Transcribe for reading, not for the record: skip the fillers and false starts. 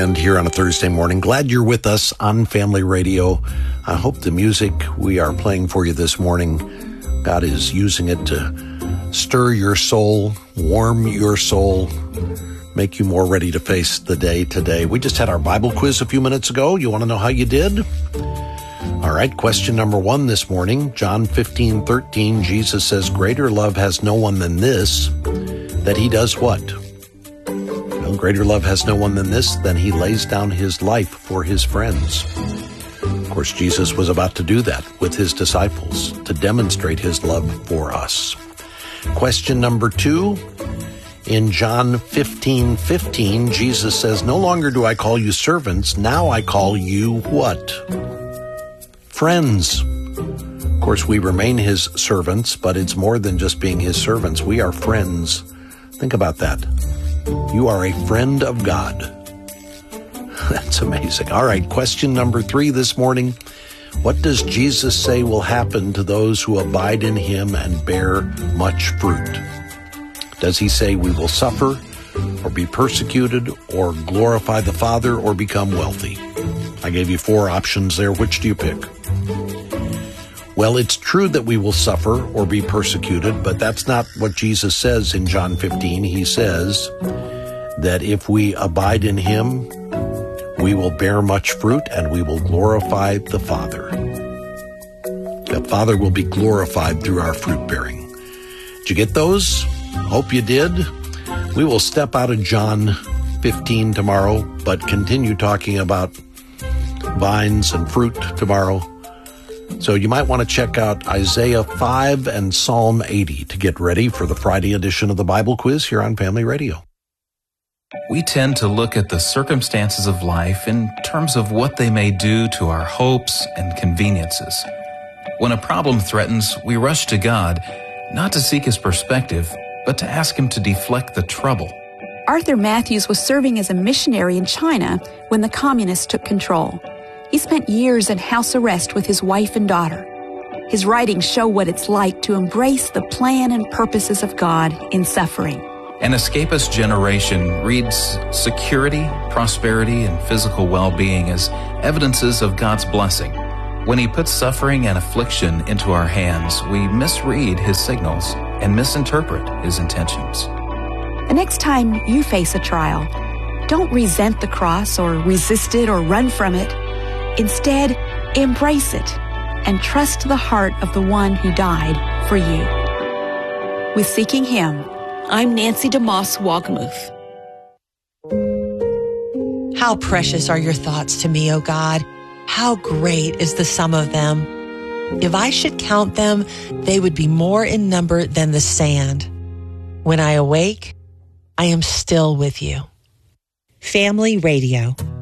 weekend here on a Thursday morning. Glad you're with us on Family Radio. I hope the music we are playing for you this morning, God is using it to stir your soul, warm your soul, make you more ready to face the day today. We just had our Bible quiz a few minutes ago. You want to know how you did? All right, question number 1 this morning, John 15:13, Jesus says, "Greater love has no one than this, that he does what? No greater love has no one than this, than he lays down his life for his friends." Of course, Jesus was about to do that with his disciples to demonstrate his love for us. Question number 2, in John 15:15, Jesus says, "No longer do I call you servants, now I call you" what? Friends. Of course, we remain his servants, but it's more than just being his servants. We are friends. Think about that. You are a friend of God. That's amazing. All right, question number 3 this morning. What does Jesus say will happen to those who abide in him and bear much fruit? Does he say we will suffer, or be persecuted, or glorify the Father, or become wealthy? I gave you 4 options there. Which do you pick? Well, it's true that we will suffer or be persecuted, but that's not what Jesus says in John 15. He says that if we abide in him, we will bear much fruit and we will glorify the Father. The Father will be glorified through our fruit bearing. Did you get those? Hope you did. We will step out of John 15 tomorrow, but continue talking about vines and fruit tomorrow. So you might want to check out Isaiah 5 and Psalm 80 to get ready for the Friday edition of the Bible Quiz here on Family Radio. We tend to look at the circumstances of life in terms of what they may do to our hopes and conveniences. When a problem threatens, we rush to God, not to seek his perspective, but to ask him to deflect the trouble. Arthur Matthews was serving as a missionary in China when the communists took control. He spent years in house arrest with his wife and daughter. His writings show what it's like to embrace the plan and purposes of God in suffering. An escapist generation reads security, prosperity, and physical well-being as evidences of God's blessing. When he puts suffering and affliction into our hands, we misread his signals and misinterpret his intentions. The next time you face a trial, don't resent the cross or resist it or run from it. Instead, embrace it and trust the heart of the one who died for you. With Seeking Him, I'm Nancy DeMoss Wogmuth. How precious are your thoughts to me, O God. How great is the sum of them. If I should count them, they would be more in number than the sand. When I awake, I am still with you. Family Radio.